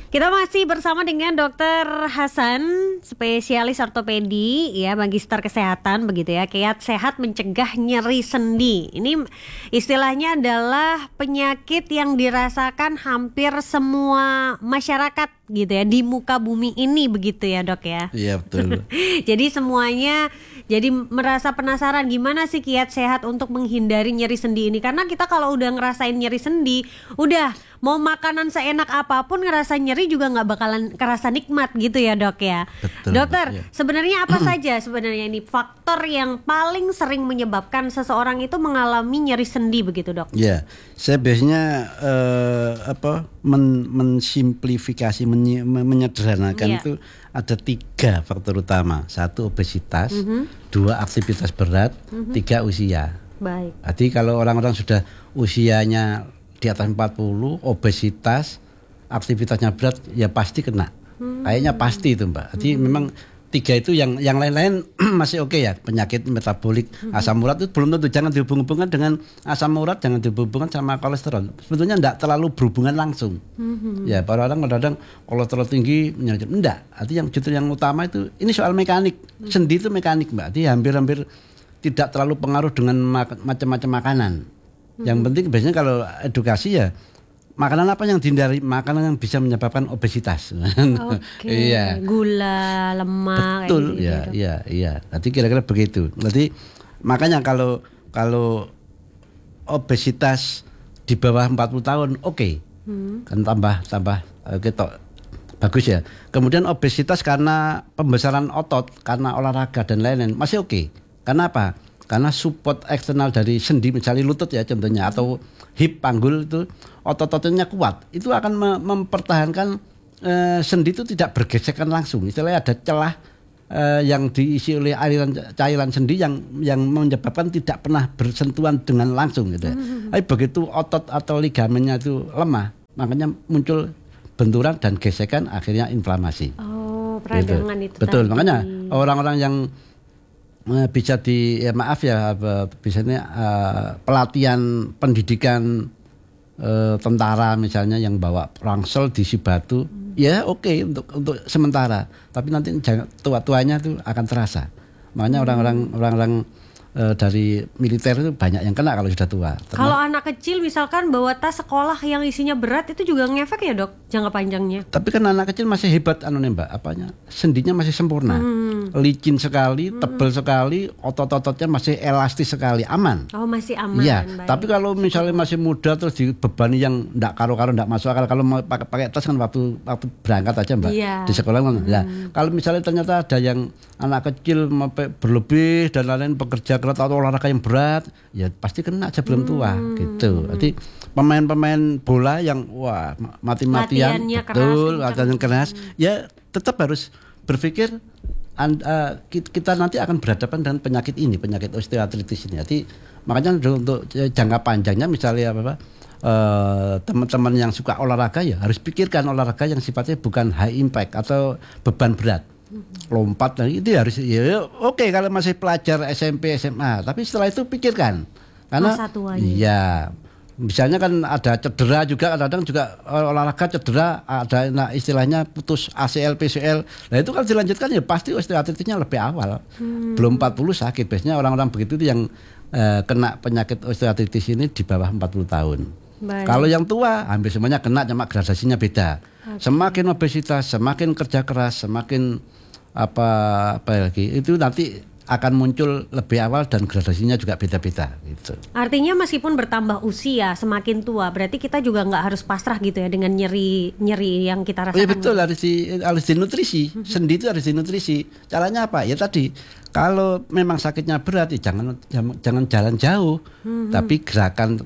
Kita masih bersama dengan Dokter Hasan, spesialis ortopedi, ya, magister kesehatan begitu ya. Kiat sehat mencegah nyeri sendi. Ini istilahnya adalah penyakit yang dirasakan hampir semua masyarakat gitu ya di muka bumi ini begitu ya, Dok ya. Iya, betul. Jadi semuanya jadi merasa penasaran gimana sih kiat sehat untuk menghindari nyeri sendi ini, karena kita kalau udah ngerasain nyeri sendi, udah mau makanan seenak apapun ngerasa nyeri juga nggak bakalan kerasa nikmat gitu ya, Dok ya. Betul, Dokter, ya. sebenarnya apa saja sebenarnya ini faktor yang paling sering menyebabkan seseorang itu mengalami nyeri sendi begitu, Dok? Ya, saya biasanya mensimplifikasi, menyederhanakan Iya. itu ada 3 faktor utama. 1 obesitas, 2 aktivitas berat, 3 usia. Baik. Jadi kalau orang-orang sudah usianya di atas 40, obesitas, aktivitasnya berat, ya pasti kena. Kayaknya pasti itu, Mbak. Jadi memang 3 itu, yang lain-lain masih oke ya. Penyakit metabolik, asam urat itu belum tentu, jangan dihubung-hubungkan dengan asam urat, jangan dihubungkan sama kolesterol. Sebetulnya enggak terlalu berhubungan langsung. Ya, para orang kadang-kadang kolesterol tinggi menyerang, enggak. Artinya yang justru yang utama itu ini soal mekanik. Sendi itu mekanik, Mbak. Jadi hampir-hampir tidak terlalu pengaruh dengan macam-macam makanan. Yang penting biasanya kalau edukasi ya, makanan apa yang dihindari, makanan yang bisa menyebabkan obesitas. Oke. Iya. Gula, lemak. Betul, kayak gitu, Dok. iya. Nanti kira-kira begitu. Nanti makanya kalau obesitas di bawah 40 tahun, oke. Kan tambah ketok. Bagus ya. Kemudian obesitas karena pembesaran otot, karena olahraga dan lain-lain, masih oke. Karena apa? Karena support eksternal dari sendi, misalnya lutut ya contohnya, atau hip, panggul itu otot-ototnya kuat, itu akan mempertahankan sendi itu tidak bergesekan langsung. Istilahnya ada celah yang diisi oleh cairan sendi yang menyebabkan tidak pernah bersentuhan dengan langsung gitu ya. Tapi begitu otot atau ligamennya itu lemah, makanya muncul benturan dan gesekan, akhirnya inflamasi. Oh, peradangan gitu. itu Betul, tadi. makanya orang-orang yang bisa biasanya pelatihan pendidikan tentara misalnya yang bawa ransel diisi batu, ya oke, untuk sementara, tapi nanti tua-tuanya itu akan terasa. Makanya orang-orang dari militer itu banyak yang kena kalau sudah tua. Kalau anak kecil misalkan bawa tas sekolah yang isinya berat, itu juga ngefek ya, Dok, jangka panjangnya? Tapi kan anak kecil masih hebat Mbak, sendinya masih sempurna, licin sekali, tebal sekali, otot-ototnya masih elastis sekali, aman. Oh, masih aman. Iya, baik. tapi kalau misalnya masih muda terus dibebani yang enggak karo-karo, enggak masuk akal. Kalau mau pakai tas kan waktu berangkat aja, Mbak. Iya. Di sekolah kan. Nah, kalau misalnya ternyata ada yang anak kecil berlebih dan lain-lain, bekerja keras atau olahraga yang berat, ya pasti kena sebelum tua gitu. Jadi pemain-pemain bola yang mati-matian, Latihannya betul, keras, latihan keras, ya tetap harus berpikir kita nanti akan berhadapan dengan penyakit osteoartritis ini. Jadi makanya untuk jangka panjangnya misalnya teman-teman yang suka olahraga ya harus pikirkan olahraga yang sifatnya bukan high impact atau beban berat. Lompat dan itu harus ya oke kalau masih pelajar SMP SMA, tapi setelah itu pikirkan karena masa tuanya. Iya. Misalnya kan ada cedera juga, kadang-kadang juga olahraga cedera, ada istilahnya putus ACL, PCL. Nah itu kalau dilanjutkan ya pasti osteoartritisnya lebih awal. Belum 40 sakit. Biasanya orang-orang begitu itu yang kena penyakit osteoartritis ini di bawah 40 tahun. Baik. Kalau yang tua hampir semuanya kena, cuma gradasinya beda. Semakin obesitas, semakin kerja keras, semakin apa lagi, itu nanti akan muncul lebih awal dan gradasinya juga beda-beda gitu. Artinya meskipun bertambah usia, semakin tua, berarti kita juga nggak harus pasrah gitu ya dengan nyeri yang kita rasakan. Iya betul, harus dinutrisi. Sendi itu harus dinutrisi. Caranya apa? Ya tadi, kalau memang sakitnya berat, ya jangan jalan jauh, tapi gerakan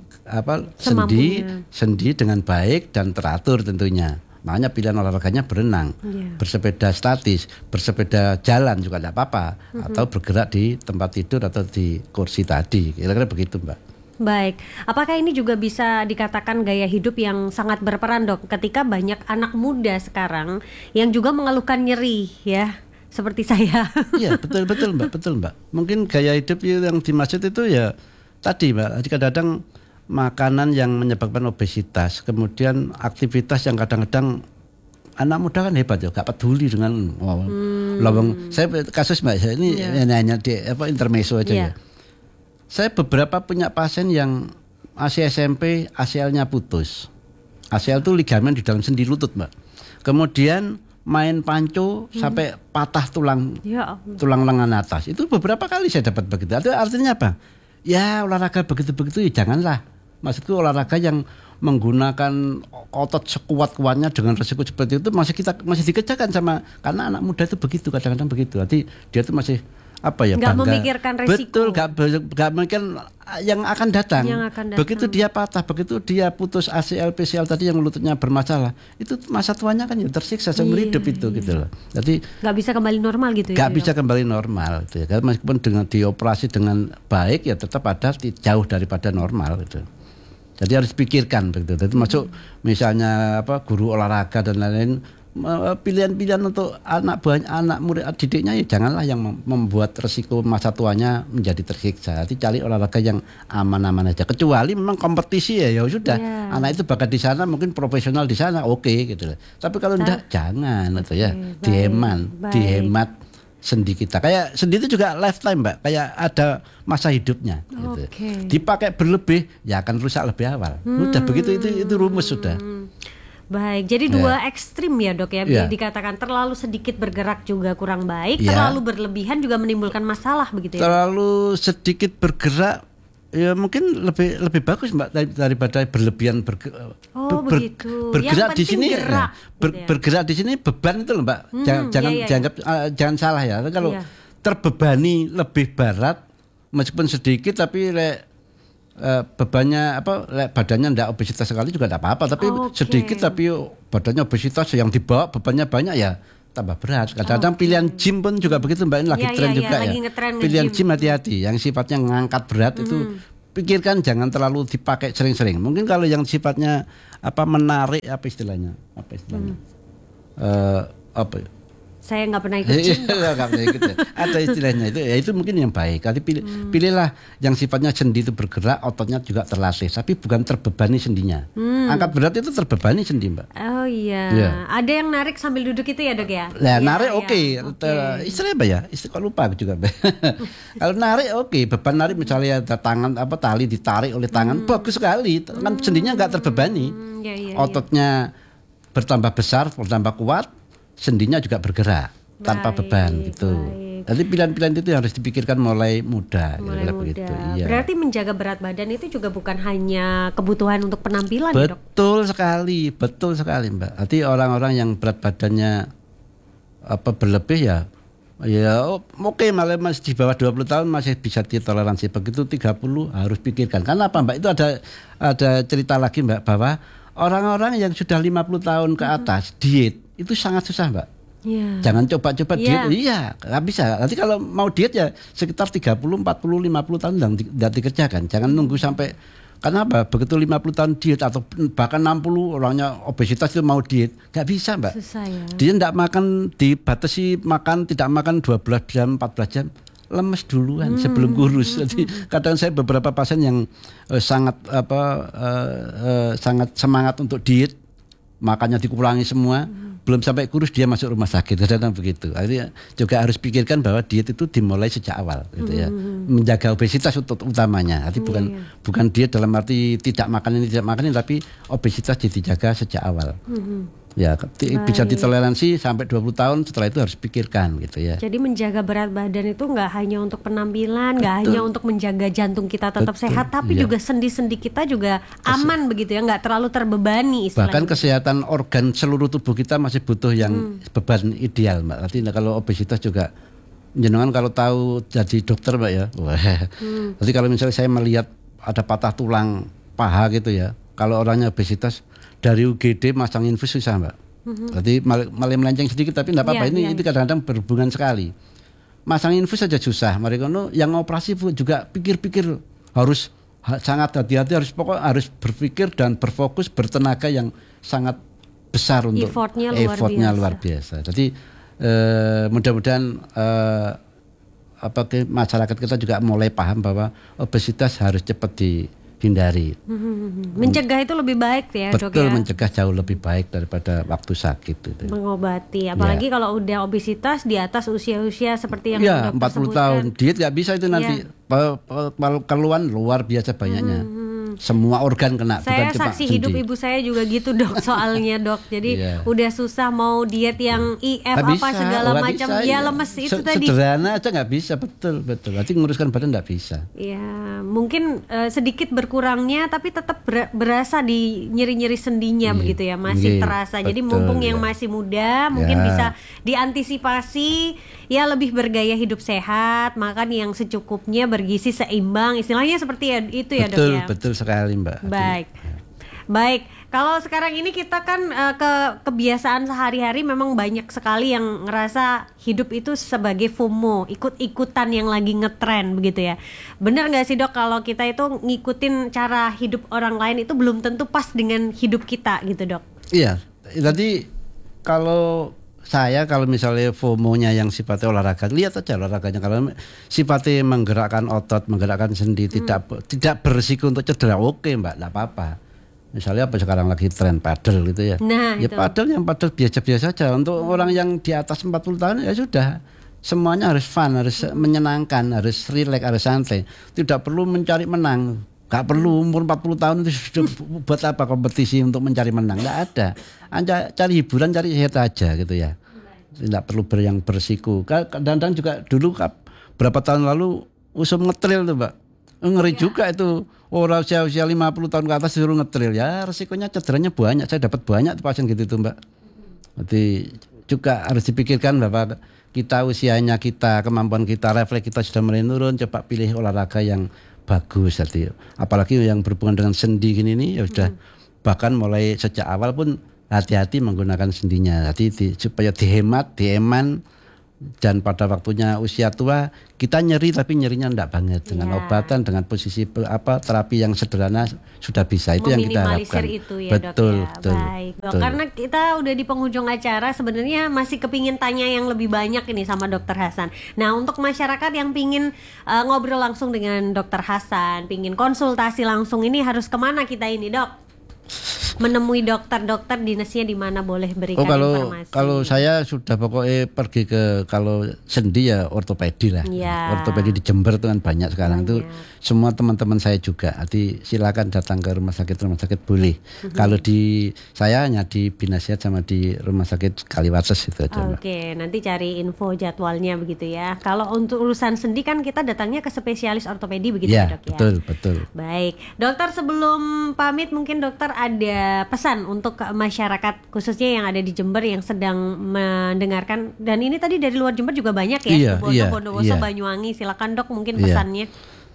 sendi dengan baik dan teratur tentunya. Makanya pilihan olahraganya berenang, bersepeda statis, bersepeda jalan juga tidak apa-apa, atau bergerak di tempat tidur atau di kursi tadi. Kira-kira begitu, Mbak. Baik, apakah ini juga bisa dikatakan gaya hidup yang sangat berperan, Dok, ketika banyak anak muda sekarang yang juga mengeluhkan nyeri ya, seperti saya? Iya, betul Mbak. Mungkin gaya hidup yang dimaksud itu ya tadi, Mbak. Kadang-kadang makanan yang menyebabkan obesitas, kemudian aktivitas yang kadang-kadang anak muda kan hebat ya, gak peduli dengan lawang. Saya kasus Mbak, saya ini hanya di intermezzo aja ya. Saya beberapa punya pasien yang masih SMP, ACL-nya putus. ACL itu ligamen di dalam sendi lutut, Mbak. Kemudian main panco sampai patah tulang lengan atas. Itu beberapa kali saya dapat begitu. Artinya apa? Ya olahraga begitu-begitu ya janganlah. Maksudku olahraga yang menggunakan otot sekuat-kuatnya dengan resiko seperti itu masih dikejakan karena anak muda itu begitu, kadang-kadang begitu. Nanti dia itu masih nggak memikirkan resiko. Betul, nggak mungkin yang akan datang. Begitu dia patah, begitu dia putus ACL, PCL tadi yang lututnya bermasalah, itu masa tuanya kan ya tersiksa seumur hidup itu gitu loh. Jadi nggak bisa kembali normal gitu ya. Nggak bisa kembali normal gitu ya. Meskipun dengan dioperasi dengan baik ya tetap ada jauh daripada normal gitu. Jadi harus pikirkan begitu. Jadi masuk misalnya guru olahraga dan lain-lain, pilihan-pilihan untuk anak murid didiknya ya janganlah yang membuat resiko masa tuanya menjadi tersiksa. Jadi cari olahraga yang aman-aman aja. Kecuali memang kompetisi ya sudah. Anak itu bakat di sana, mungkin profesional di sana, oke gitu. Tapi kalau enggak jangan gitu ya. Dihemat sendi kita. Kayak sendi itu juga lifetime, Mbak. Kayak ada masa hidupnya gitu. Dipakai berlebih ya akan rusak lebih awal. Udah begitu itu rumus sudah. Baik, jadi dua ekstrim ya Dok ya. Dikatakan terlalu sedikit bergerak juga kurang baik, terlalu berlebihan juga menimbulkan masalah begitu ya. Terlalu sedikit bergerak ya mungkin lebih bagus Mbak daripada berlebihan bergerak di sini bergerak di sini beban itu loh Mbak. Jangan salah ya. Kalau terbebani lebih berat meskipun sedikit tapi bebannya badannya ndak obesitas sekali juga ndak apa-apa tapi sedikit tapi badannya obesitas yang dibawa bebannya banyak ya tambah berat. Kadang-kadang pilihan gym pun juga begitu Mbak, ini lagi tren juga ya. Pilihan gym hati-hati yang sifatnya ngangkat berat itu pikirkan jangan terlalu dipakai sering-sering. Mungkin kalau yang sifatnya menarik apa istilahnya? Saya nggak pernah ikut gym. Ada istilahnya itu mungkin yang baik. Tapi pilihlah yang sifatnya sendi itu bergerak, ototnya juga terlatih, tapi bukan terbebani sendinya. Angkat berat itu terbebani sendi Mbak. Oh iya. Ada yang narik sambil duduk itu ya Dok ya? Narik oke. Istilahnya apa ya? Kok lupa juga. Kalau narik oke. Beban narik misalnya ada tangan tali ditarik oleh tangan bagus sekali. Kan sendinya nggak terbebani. Ototnya bertambah besar, bertambah kuat. Sendinya juga bergerak tanpa beban gitu. Jadi pilihan-pilihan itu harus dipikirkan mulai muda. Begitu. Iya. Berarti menjaga berat badan itu juga bukan hanya kebutuhan untuk penampilan ya Dok? Betul sekali Mbak. Jadi orang-orang yang berat badannya berlebih ya oke, malah masih di bawah 20 tahun masih bisa ditoleransi. Begitu 30 harus pikirkan. Karena apa Mbak? Itu ada cerita lagi Mbak bahwa orang-orang yang sudah 50 tahun ke atas diet itu sangat susah Mbak. Jangan coba-coba diet. Nggak bisa. Nanti kalau mau diet ya sekitar 30, 40, 50 tahun tidak dikerjakan. Jangan nunggu sampai, karena apa? Begitu 50 tahun diet atau bahkan 60 orangnya obesitas itu mau diet, nggak bisa Mbak. Susah ya. Dia tidak makan, dibatasi makan, tidak makan 12 jam, 14 jam. Lemes duluan sebelum kurus. Jadi kadang saya beberapa pasien yang sangat semangat untuk diet, makannya dikurangi semua, belum sampai kurus dia masuk rumah sakit. Kadang-kadang begitu. Artinya juga harus pikirkan bahwa diet itu dimulai sejak awal gitu ya. Menjaga obesitas utamanya. Arti bukan diet dalam arti tidak makan ini tapi obesitas dijaga sejak awal. Ya, bisa ditoleransi sampai 20 tahun, setelah itu harus pikirkan gitu ya. Jadi menjaga berat badan itu nggak hanya untuk penampilan, nggak hanya untuk menjaga jantung kita tetap sehat, tapi juga sendi-sendi kita juga aman begitu ya, nggak terlalu terbebani istilahnya. Bahkan kesehatan organ seluruh tubuh kita masih butuh yang beban ideal Mbak. Nanti kalau obesitas juga, jenengan kalau tahu jadi dokter Mbak ya. Jadi kalau misalnya saya melihat ada patah tulang paha gitu ya, kalau orangnya obesitas dari UGD masang infus susah Mbak. Jadi malah melenceng sedikit tapi tidak apa-apa. Ini kadang-kadang berhubungan sekali. Masang infus saja susah. Mereka yang operasi juga pikir-pikir harus sangat hati-hati, harus berpikir dan berfokus, bertenaga yang sangat besar untuk effortnya luar biasa. Jadi mudah-mudahan masyarakat kita juga mulai paham bahwa obesitas harus cepat hindari. Mencegah itu lebih baik ya, Dok Betul, ya. mencegah jauh lebih baik daripada waktu sakit itu. Mengobati, apalagi kalau udah obesitas di atas usia-usia seperti yang Iya, dokter 40 sebutkan. tahun diet nggak bisa itu nanti keluhan luar biasa banyaknya. Semua organ kena, Saya bukan cuma saksi hidup sendi. ibu saya juga gitu, Dok, soalnya, Dok. Jadi Iya. udah susah mau diet yang IF Nggak apa bisa, segala nggak macam. bisa, Ya iya. lemes itu tadi. Sederhana aja nggak bisa, betul. Berarti nguruskan badan nggak bisa. Ya, mungkin sedikit berkurangnya tapi tetap berasa di nyeri-nyeri sendinya begitu ya, masih Iya, terasa. Jadi betul, mumpung yang ya. masih muda mungkin Ya. bisa diantisipasi ya, lebih bergaya hidup sehat, makan yang secukupnya, bergizi seimbang. Istilahnya seperti ya itu ya, Dok Betul, ya. betul sekali, Mbak. Baik. Baik, kalau sekarang ini kita kan kebiasaan sehari-hari memang banyak sekali yang ngerasa hidup itu sebagai FOMO, ikut-ikutan yang lagi ngetren begitu ya. Bener nggak sih, Dok, kalau kita itu ngikutin cara hidup orang lain itu belum tentu pas dengan hidup kita gitu, Dok? Iya, tadi kalau misalnya FOMO-nya yang sifatnya olahraga, lihat aja olahraganya. Kalau sifatnya menggerakkan otot, menggerakkan sendi, tidak berisiko untuk cedera, oke, Mbak, enggak apa-apa. Misalnya apa sekarang lagi tren padel gitu ya. Nah, ya itu. padel yang padel biasa-biasa aja. Untuk orang yang di atas 40 tahun ya sudah. Semuanya harus fun, harus menyenangkan, harus rileks, harus santai. Tidak perlu mencari menang. Gak perlu umur 40 tahun itu sudah buat apa kompetisi untuk mencari menang. Gak ada. Anda cari hiburan, cari sehat aja gitu ya. Tidak perlu yang bersiko. Kadang-kadang juga dulu berapa tahun lalu usum ngetril tuh, Mbak. Ngeri juga itu. Orang usia 50 tahun ke atas disuruh ngetril, ya resikonya cederanya banyak. Saya dapat banyak pasien gitu tuh, Mbak. Jadi juga harus dipikirkan bahwa kita usianya kita, kemampuan kita, refleks kita sudah mulai turun. Coba pilih olahraga yang bagus. Jadi apalagi yang berhubungan dengan sendi gini nih ya sudah bahkan mulai sejak awal pun hati-hati menggunakan sendinya. Jadi supaya dihemat, dieman. Dan pada waktunya usia tua kita nyeri tapi nyerinya enggak banget dengan obatan, dengan posisi terapi yang sederhana sudah bisa. Itu yang kita harapkan. Itu ya, betul, Dok ya. betul, Baik, Dok. betul. Karena kita udah di penghujung acara, sebenarnya masih kepingin tanya yang lebih banyak ini sama Dokter Hasan. Nah, untuk masyarakat yang pingin ngobrol langsung dengan Dokter Hasan, pingin konsultasi langsung, ini harus kemana kita ini, Dok? Menemui dokter dinasnya di mana, boleh berikan informasi? Kalau saya sudah pokoknya pergi ke, kalau sendi ya ortopedi lah. Ya. Ortopedi di Jember itu kan banyak sekarang itu. Semua teman-teman saya juga. Jadi silakan datang ke rumah sakit boleh. Kalau di saya hanya di Binasihat sama di rumah sakit Kaliwates itu aja, Mbak. Oke, nanti cari info jadwalnya begitu ya. Kalau untuk urusan sendi kan kita datangnya ke spesialis ortopedi begitu ya, Dok ya. Betul. Baik, dokter, sebelum pamit mungkin dokter ada pesan untuk masyarakat khususnya yang ada di Jember yang sedang mendengarkan, dan ini tadi dari luar Jember juga banyak ya, Bondowoso, Banyuwangi. Silakan, Dok, mungkin pesannya.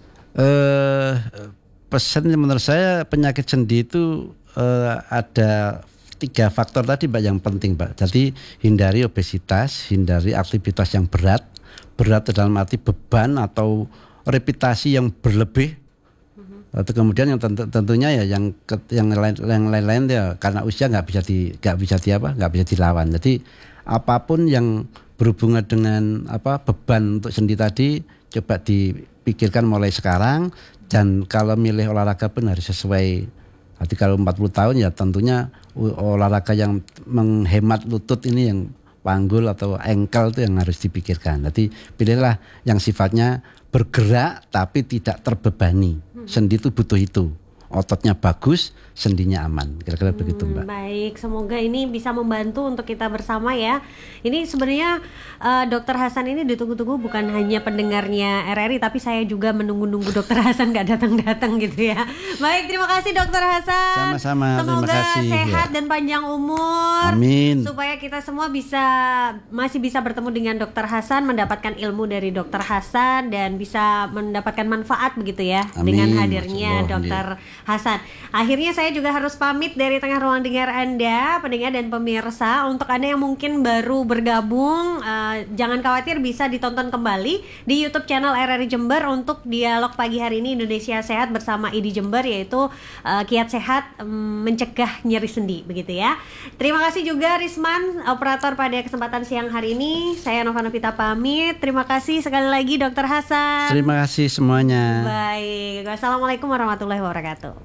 Pesan menurut saya penyakit sendi itu ada 3 faktor tadi, Mbak, yang penting, Mbak. Jadi hindari obesitas, hindari aktivitas yang berat dalam arti beban atau repetisi yang berlebih. Atau kemudian yang tentunya ya yang lain-lain ya karena usia nggak bisa dilawan. Jadi apapun yang berhubungan dengan beban untuk sendi tadi coba dipikirkan mulai sekarang, dan kalau milih olahraga pun harus sesuai. Jadi kalau 40 tahun ya tentunya olahraga yang menghemat lutut ini, yang panggul atau ankle itu yang harus dipikirkan. Jadi pilihlah yang sifatnya bergerak tapi tidak terbebani. Sendi itu butuh itu. Ototnya bagus, sendinya aman. Kira-kira begitu, Mbak. Baik, semoga ini bisa membantu untuk kita bersama ya. Ini sebenarnya Dokter Hasan ini ditunggu-tunggu, bukan hanya pendengarnya RRI, tapi saya juga menunggu-nunggu Dokter Hasan nggak datang-datang gitu ya. Baik, terima kasih Dokter Hasan. Sama-sama, semoga terima kasih, sehat ya. dan panjang umur. Amin. Supaya kita semua masih bisa bertemu dengan Dokter Hasan, mendapatkan ilmu dari Dokter Hasan, dan bisa mendapatkan manfaat begitu ya. Amin. Dengan hadirnya Masya Allah, Dokter Hasan. Akhirnya saya juga harus pamit dari tengah ruang dengar Anda, pendengar dan pemirsa. Untuk Anda yang mungkin baru bergabung, jangan khawatir, bisa ditonton kembali di YouTube channel RRI Jember untuk dialog pagi hari ini Indonesia Sehat bersama ID Jember, yaitu kiat sehat mencegah nyeri sendi, begitu ya. Terima kasih juga Risman, operator pada kesempatan siang hari ini. Saya Novana Pita pamit. Terima kasih sekali lagi Dokter Hasan. Terima kasih semuanya. Baik, wassalamualaikum warahmatullahi wabarakatuh.